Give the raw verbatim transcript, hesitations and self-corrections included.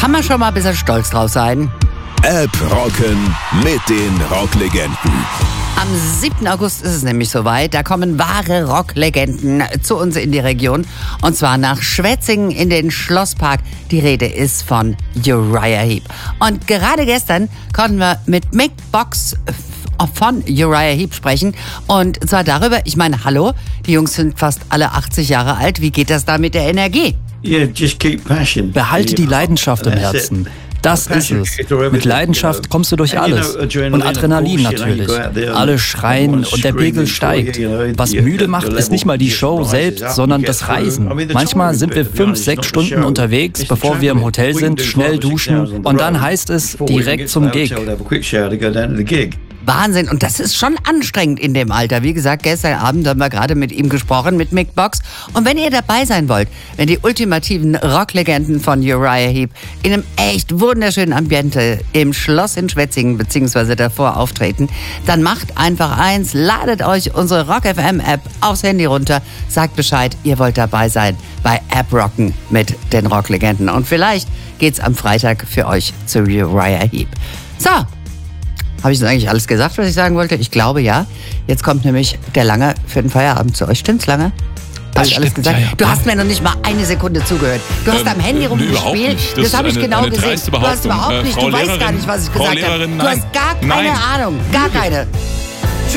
kann man schon mal ein bisschen stolz drauf sein. App rocken mit den Rocklegenden. Am siebten August ist es nämlich soweit. Da kommen wahre Rocklegenden zu uns in die Region. Und zwar nach Schwetzingen in den Schlosspark. Die Rede ist von Uriah Heep. Und gerade gestern konnten wir mit Mick Box von Uriah Heep sprechen. Und zwar darüber, ich meine, hallo, die Jungs sind fast alle achtzig Jahre alt. Wie geht das da mit der Energie? Behalte die Leidenschaft im Herzen. Das ist es. Mit Leidenschaft kommst du durch alles. Und Adrenalin natürlich. Alle schreien und der Pegel steigt. Was müde macht, ist nicht mal die Show selbst, sondern das Reisen. Manchmal sind wir fünf, sechs Stunden unterwegs, bevor wir im Hotel sind, schnell duschen und dann heißt es direkt zum Gig. Wahnsinn. Und das ist schon anstrengend in dem Alter. Wie gesagt, gestern Abend haben wir gerade mit ihm gesprochen, mit Mick Box. Und wenn ihr dabei sein wollt, wenn die ultimativen Rocklegenden von Uriah Heep in einem echt wunderschönen Ambiente im Schloss in Schwetzingen bzw. davor auftreten, dann macht einfach eins, ladet euch unsere Rock F M App aufs Handy runter, sagt Bescheid, ihr wollt dabei sein bei App Rocken mit den Rocklegenden. Und vielleicht geht's am Freitag für euch zu Uriah Heep. So. Habe ich das eigentlich alles gesagt, was ich sagen wollte? Ich glaube, ja. Jetzt kommt nämlich der Lange für den Feierabend zu euch. Stimmt's, Lange? Habe ich alles gesagt? Ja, ja. Du hast mir noch nicht mal eine Sekunde zugehört. Du hast Ähm, am Handy rumgespielt. Das, Das habe ich eine, genau eine gesehen. dreiste Du hast Behauptung. überhaupt Äh, nicht, Frau du weißt Lehrerin, gar nicht, was ich Frau gesagt habe. Lehrerin, Du nein. hast gar keine Nein. Ahnung. Gar keine.